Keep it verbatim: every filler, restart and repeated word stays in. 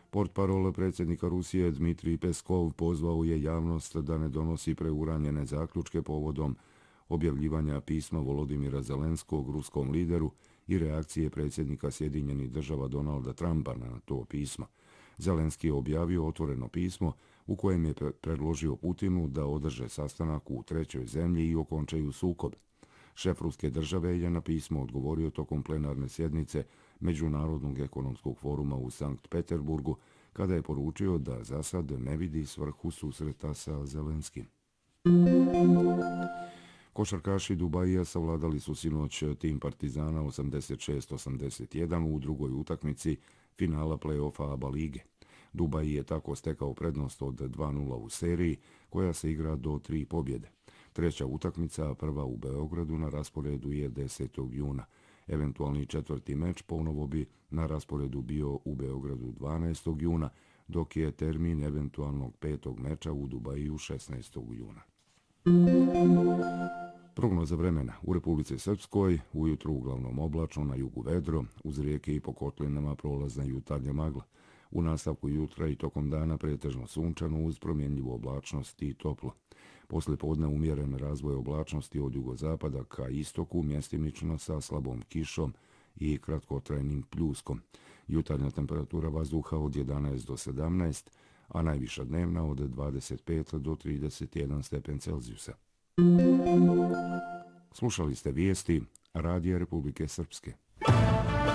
Portparol predsjednika Rusije Dmitrij Peskov pozvao je javnost da ne donosi preuranjene zaključke povodom objavljivanja pisma Volodimira Zelenskog ruskom lideru i reakcije predsjednika Sjedinjenih država Donalda Trumpa na to pismo. Zelenski je objavio otvoreno pismo u kojem je predložio Putinu da održe sastanak u trećoj zemlji i okončaju sukob. Šef ruske države je na pismo odgovorio tokom plenarne sjednice Međunarodnog ekonomskog foruma u Sankt Peterburgu, kada je poručio da za sad ne vidi svrhu susreta sa Zelenskim. Košarkaši Dubaija savladali su sinoć tim Partizana osamdeset šest osamdeset jedan u drugoj utakmici finala play-offa ABA lige. Dubaij je tako stekao prednost od dva nula u seriji, koja se igra do tri pobjede. Treća utakmica, prva u Beogradu, na rasporedu je desetog juna. Eventualni četvrti meč ponovo bi na rasporedu bio u Beogradu dvanaestog juna, dok je termin eventualnog petog meča u Dubaju šesnaestog juna. Prognoza vremena. U Republici Srpskoj ujutru uglavnom oblačno, na jugu vedro, uz rijeke i po kotlinama prolazna jutarnja magla. U nastavku jutra i tokom dana pretežno sunčano uz promjenljivu oblačnost i toplo. Posle podne umjeren razvoj oblačnosti od jugozapada ka istoku, mjestimično sa slabom kišom i kratkotrajnim pljuskom. Jutarnja temperatura vazduha od jedanaest do sedamnaest, a najviša dnevna od dvadeset pet do trideset jedan stepen Celzijusa. Slušali ste vijesti Radija Republike Srpske.